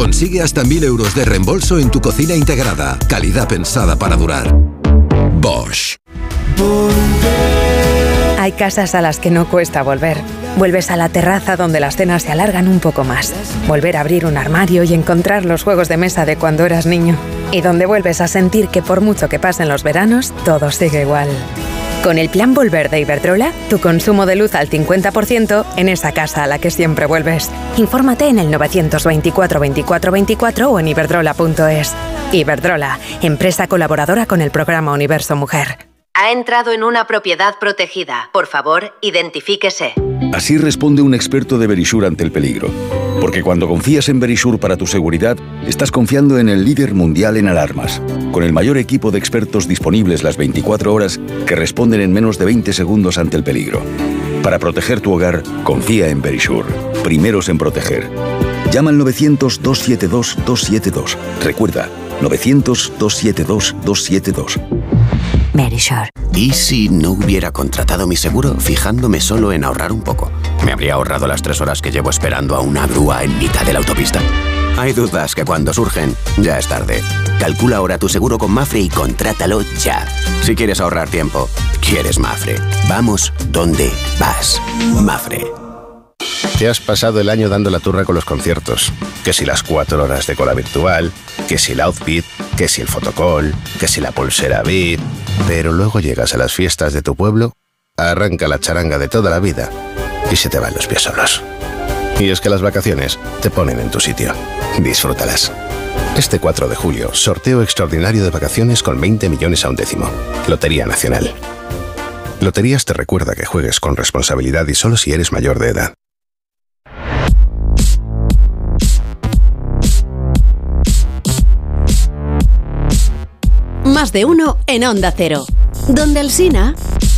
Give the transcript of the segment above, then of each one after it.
Consigue hasta 1.000 euros de reembolso en tu cocina integrada. Calidad pensada para durar. Bosch. Hay casas a las que no cuesta volver. Vuelves a la terraza donde las cenas se alargan un poco más. Volver a abrir un armario y encontrar los juegos de mesa de cuando eras niño. Y donde vuelves a sentir que por mucho que pasen los veranos, todo sigue igual. Con el plan Volver de Iberdrola, tu consumo de luz al 50% en esa casa a la que siempre vuelves. Infórmate en el 924 24 24 o en iberdrola.es. Iberdrola, empresa colaboradora con el programa Universo Mujer. Ha entrado en una propiedad protegida. Por favor, identifíquese. Así responde un experto de Verisure ante el peligro. Porque cuando confías en Verisure para tu seguridad, estás confiando en el líder mundial en alarmas, con el mayor equipo de expertos disponibles las 24 horas que responden en menos de 20 segundos ante el peligro. Para proteger tu hogar, confía en Verisure. Primeros en proteger. Llama al 900-272-272. Recuerda, 900-272-272. Verisure. ¿Y si no hubiera contratado mi seguro fijándome solo en ahorrar un poco? ¿Me habría ahorrado las 3 horas que llevo esperando a una grúa en mitad de la autopista? Hay dudas que cuando surgen, ya es tarde. Calcula ahora tu seguro con Mafre y contrátalo ya. Si quieres ahorrar tiempo, quieres Mafre. Vamos donde vas. Mafre. Te has pasado el año dando la turra con los conciertos. Que si las 4 horas de cola virtual, que si el outfit, que si el fotocall, que si la pulsera Beat. Pero luego llegas a las fiestas de tu pueblo, arranca la charanga de toda la vida y se te van los pies solos. Y es que las vacaciones te ponen en tu sitio. Disfrútalas. Este 4 de julio, sorteo extraordinario de vacaciones con 20 millones a un décimo. Lotería Nacional. Loterías te recuerda que juegues con responsabilidad y solo si eres mayor de edad. Más de uno en Onda Cero. Donde Alsina.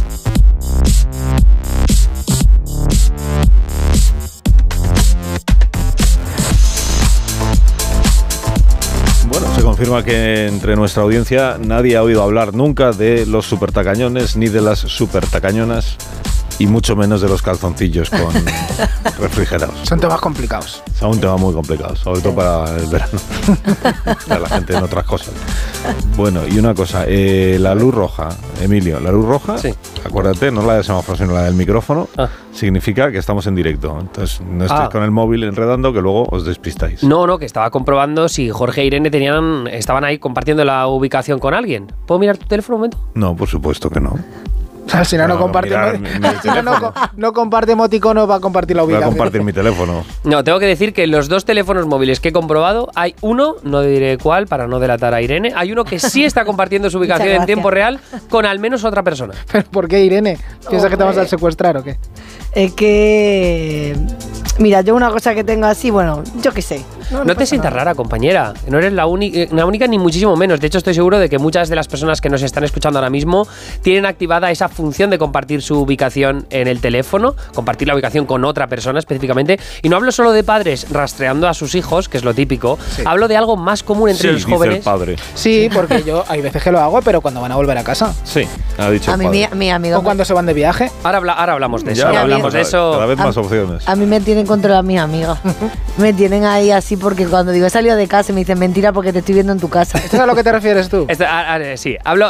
Bueno, se confirma que entre nuestra audiencia nadie ha oído hablar nunca de los supertacañones ni de las supertacañonas y mucho menos de los calzoncillos con refrigerados. Son temas complicados. Son un tema muy complicado, sobre todo para el verano. Para la gente en otras cosas. Bueno, y una cosa, la luz roja, Emilio, la luz roja, sí. Acuérdate, no la del semáforo, sino la del micrófono, significa que estamos en directo. Entonces, no estéis con el móvil enredando, que luego os despistáis. No, que estaba comprobando si Jorge e Irene estaban ahí compartiendo la ubicación con alguien. ¿Puedo mirar tu teléfono un momento? No, por supuesto que no. O sea, si no comparte no comparte emoticono, va a compartir la ubicación. Va a compartir mi teléfono. No, tengo que decir que los 2 teléfonos móviles que he comprobado, hay uno, no diré cuál para no delatar a Irene, hay uno que sí está compartiendo su ubicación en tiempo real con al menos otra persona. ¿Pero por qué, Irene? ¿Piensas que te vas a secuestrar o qué? Es que... Mira, yo una cosa que tengo así, bueno, yo qué sé. No te sientas rara, compañera. No eres la única ni muchísimo menos. De hecho, estoy seguro de que muchas de las personas que nos están escuchando ahora mismo tienen activada esa función de compartir su ubicación en el teléfono, compartir la ubicación con otra persona específicamente. Y no hablo solo de padres rastreando a sus hijos, que es lo típico. Sí. Hablo de algo más común entre los jóvenes. El padre. Sí, porque yo hay veces que lo hago, pero cuando van a volver a casa. Sí, ha dicho a el padre. Mi amigo. O cuando se van de viaje. Ahora hablamos de eso. Ya hablamos de eso. Cada vez más opciones. A mí me tienen controladas mis amigas. Me tienen ahí así porque cuando digo he salido de casa me dicen mentira porque te estoy viendo en tu casa. ¿Esto es a lo que te refieres tú? Sí, hablo